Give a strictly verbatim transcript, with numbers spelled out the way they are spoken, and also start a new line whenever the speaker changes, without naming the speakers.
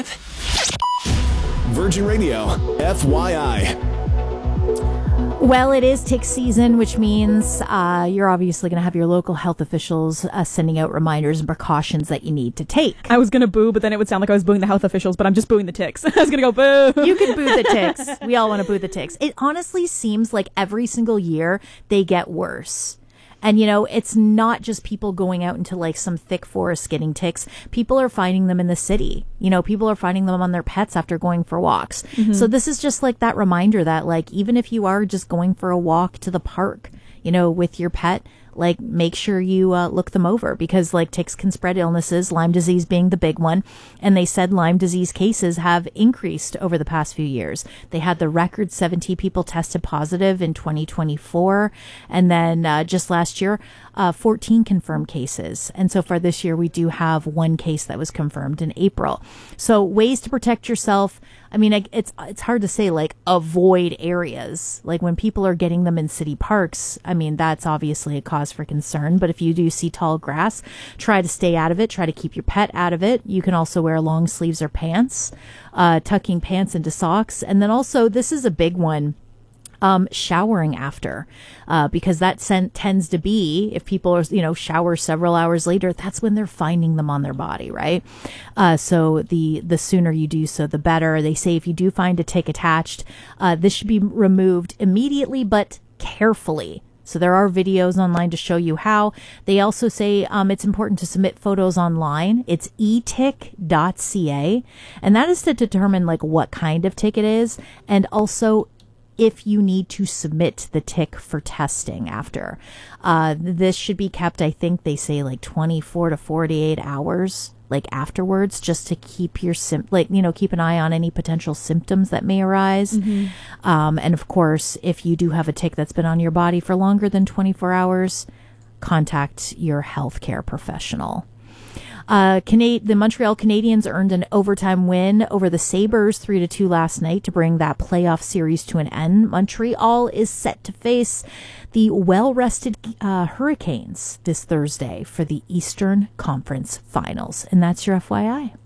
five. Virgin Radio, F Y I.
Well, it is tick season, which means uh, you're obviously going to have your local health officials uh, sending out reminders and precautions that you need to take.
I was going to boo, but then it would sound like I was booing the health officials, but I'm just booing the ticks. I was going to go boo.
You can boo the ticks. We all want to boo the ticks. It honestly seems like every single year they get worse. And, you know, it's not just people going out into like some thick forest getting ticks. People are finding them in the city. You know, people are finding them on their pets after going for walks. Mm-hmm. So this is just like that reminder that like, even if you are just going for a walk to the park, you know, with your pet, like make sure you uh, look them over, because like ticks can spread illnesses, Lyme disease being the big one. And they said Lyme disease cases have increased over the past few years. They had the record seventy people tested positive in twenty twenty-four. And then uh, just last year, uh, fourteen confirmed cases. And so far this year, we do have one case that was confirmed in April. So ways to protect yourself. I mean, it's it's hard to say, like, avoid areas. Like, when people are getting them in city parks, I mean, that's obviously a cause for concern. But if you do see tall grass, try to stay out of it. Try to keep your pet out of it. You can also wear long sleeves or pants, uh, tucking pants into socks. And then also, this is a big one. Um, showering after, uh, because that scent tends to be, if people are, you know, shower several hours later, that's when they're finding them on their body, right? Uh, so the, the sooner you do so, the better. They say if you do find a tick attached, uh, this should be removed immediately, but carefully. So there are videos online to show you how. They also say um, it's important to submit photos online. It's e tick dot c a, and that is to determine like what kind of tick it is, and also if you need to submit the tick for testing after. Uh, this should be kept, I think they say like twenty-four to forty-eight hours, like afterwards, just to keep your, sim- like, you know, keep an eye on any potential symptoms that may arise. Mm-hmm. Um, and of course, if you do have a tick that's been on your body for longer than twenty-four hours, contact your healthcare professional. Uh, Cana- the Montreal Canadiens earned an overtime win over the Sabres three to two last night to bring that playoff series to an end. Montreal is set to face the well-rested uh, Hurricanes this Thursday for the Eastern Conference Finals. And that's your F Y I.